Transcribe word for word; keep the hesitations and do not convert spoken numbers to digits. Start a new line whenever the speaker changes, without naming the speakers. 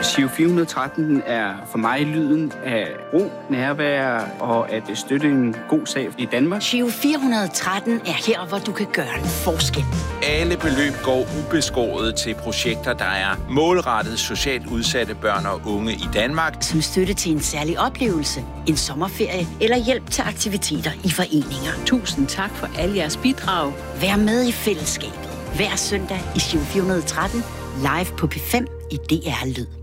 Giro fire hundrede og tretten er for mig lyden af ro, nærvær og at støtte en god sag i Danmark.
Giro fire hundrede og tretten er her, hvor du kan gøre en forskel.
Alle beløb går ubeskåret til projekter, der er målrettet socialt udsatte børn og unge i Danmark.
Som støtte til en særlig oplevelse, en sommerferie eller hjælp til aktiviteter i foreninger.
Tusind tak for alle jeres bidrag.
Vær med i fællesskabet. Hver søndag i Giro fire hundrede og tretten, live på P fem i D R Lyd.